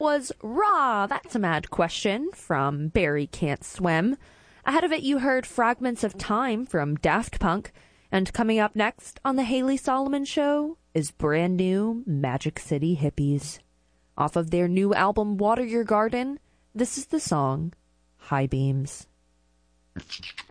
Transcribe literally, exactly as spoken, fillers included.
was Raw, That's a Mad Question from Barry Can't Swim. Ahead of it, you heard Fragments of Time from Daft Punk. And coming up next on The Haley Solomon Show is brand new Magic City Hippies. Off of their new album, Water Your Garden, this is the song High Beams.